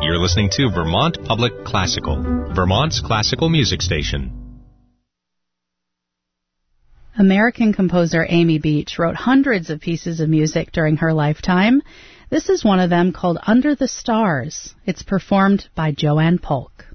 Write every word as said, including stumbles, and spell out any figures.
You're listening to Vermont Public Classical, Vermont's classical music station. American composer Amy Beach wrote hundreds of pieces of music during her lifetime. This is one of them called Under the Stars. It's performed by Joanne Polk.